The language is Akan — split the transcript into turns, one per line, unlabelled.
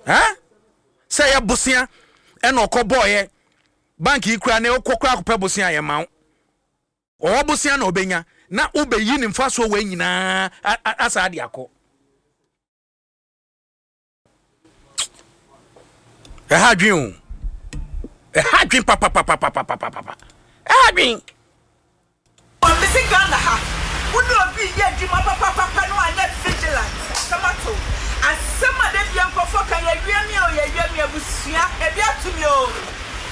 Say ya bosia eno okoboye bank ikura na okokura akopɛ bosia ye mawo. O bosia na obenya na ubeyi ni mfaso we nyina asa ade akọ. Ehadwin papa. Ehadwin.
I'm missing Ghana ha. Would not be yet Jima papa no and net vigilant. Tomato. And some of them young for can you hear me or you hear me? Busia, a beer to me.